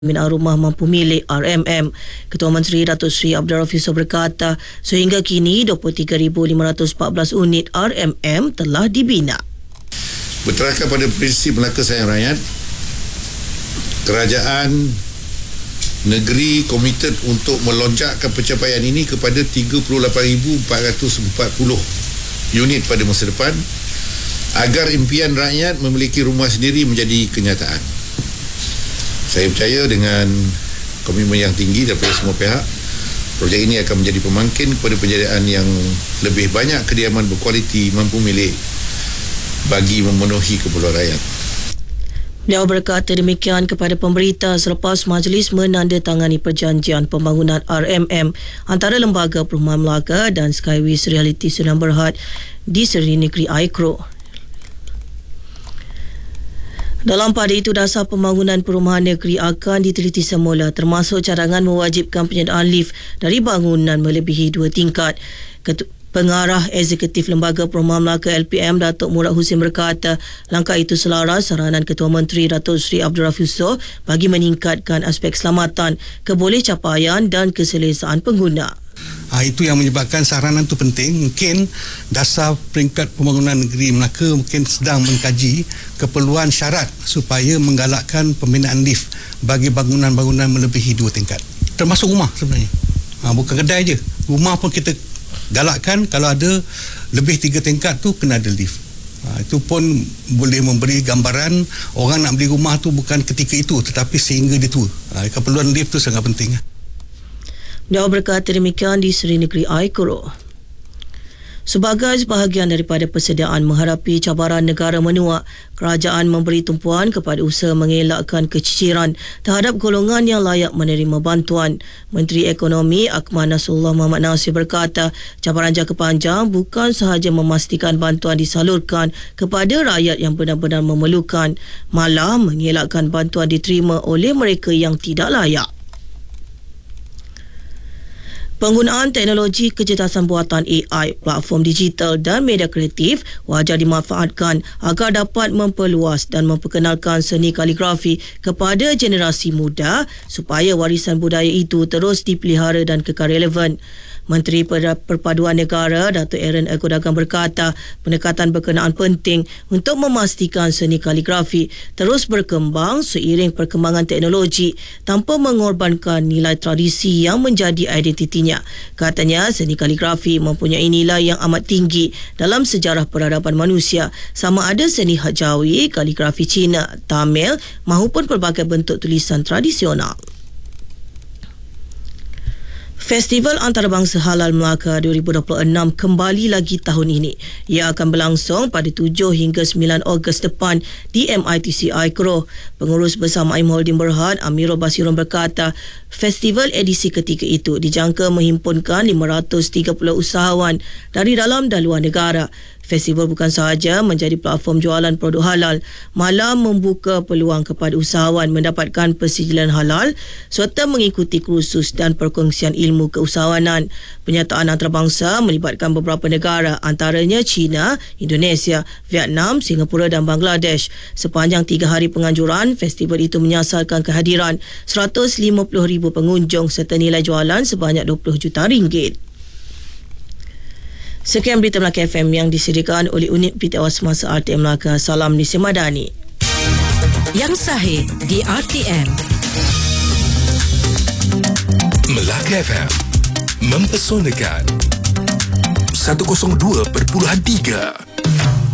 Pembinaan Rumah Mampu Milik RMM. Ketua Menteri Datuk Seri Abdul Rauf Yusof berkata, sehingga kini 23,514 unit RMM telah dibina. Berteraskan pada prinsip Melaka Sayang Rakyat, kerajaan negeri komited untuk melonjakkan pencapaian ini kepada 38,440 unit pada masa depan agar impian rakyat memiliki rumah sendiri menjadi kenyataan. Saya percaya dengan komitmen yang tinggi daripada semua pihak, projek ini akan menjadi pemangkin kepada penyediaan yang lebih banyak kediaman berkualiti mampu milik bagi memenuhi keperluan rakyat. Beliau berkata demikian kepada pemberita selepas majlis menandatangani perjanjian pembangunan RMM antara Lembaga Perumahan Melaka dan Skyways Reality Sunan Berhad di Seri Negeri Aikro. Dalam pada itu, dasar pembangunan perumahan negeri akan diteliti semula, termasuk cadangan mewajibkan penyediaan lift dari bangunan melebihi 2 tingkat. Pengarah Eksekutif Lembaga Perumahan Melaka LPM, Datuk Murad Husin berkata, langkah itu selaras saranan Ketua Menteri Datuk Seri Abdul Rauf Yusof bagi meningkatkan aspek keselamatan, kebolehcapaian dan keselesaan pengguna. Itu yang menyebabkan saranan itu penting. Mungkin dasar peringkat pembangunan negeri Melaka mungkin sedang mengkaji keperluan syarat supaya menggalakkan pembinaan lift bagi bangunan-bangunan melebihi 2 tingkat. Termasuk rumah sebenarnya. Bukan kedai je. Rumah pun kita galakkan kalau ada lebih 3 tingkat tu kena ada lift. Itu pun boleh memberi gambaran orang nak beli rumah tu bukan ketika itu tetapi sehingga dia tua. Keperluan lift tu sangat penting. Dia berkata demikian di Seri Negeri Aikro. Sebagai sebahagian daripada persediaan menghadapi cabaran negara menua, kerajaan memberi tumpuan kepada usaha mengelakkan keciciran terhadap golongan yang layak menerima bantuan. Menteri Ekonomi Akmal Nasrullah Muhammad Nasir berkata, cabaran jangka panjang bukan sahaja memastikan bantuan disalurkan kepada rakyat yang benar-benar memerlukan, malah mengelakkan bantuan diterima oleh mereka yang tidak layak. Penggunaan teknologi kecerdasan buatan AI, platform digital dan media kreatif wajar dimanfaatkan agar dapat memperluas dan memperkenalkan seni kaligrafi kepada generasi muda supaya warisan budaya itu terus dipelihara dan kekal relevan. Menteri Perpaduan Negara Datuk Aaron Ergodagan berkata, pendekatan berkenaan penting untuk memastikan seni kaligrafi terus berkembang seiring perkembangan teknologi tanpa mengorbankan nilai tradisi yang menjadi identitinya. Katanya, seni kaligrafi mempunyai nilai yang amat tinggi dalam sejarah peradaban manusia, sama ada seni Hajjawi, kaligrafi Cina, Tamil maupun pelbagai bentuk tulisan tradisional. Festival Antarabangsa Halal Melaka 2026 kembali lagi tahun ini. Ia akan berlangsung pada 7 hingga 9 Ogos depan di MITC Aikro. Pengurus Besar Maim Holding Berhad, Amirul Basirun berkata, festival edisi ketiga itu dijangka menghimpunkan 530 usahawan dari dalam dan luar negara. Festival bukan sahaja menjadi platform jualan produk halal, malah membuka peluang kepada usahawan mendapatkan persijilan halal serta mengikuti kursus dan perkongsian ilmu keusahawanan. Penyertaan antarabangsa melibatkan beberapa negara, antaranya China, Indonesia, Vietnam, Singapura dan Bangladesh. Sepanjang 3 hari penganjuran, festival itu menyasarkan kehadiran 150,000 pengunjung serta nilai jualan sebanyak 20 juta ringgit. Sekian berita Melaka FM yang disediakan oleh unit berita semasa RTM Melaka. Salam Nisi Madani. Yang sahih di RTM. Melaka FM mempesonakan 102.3.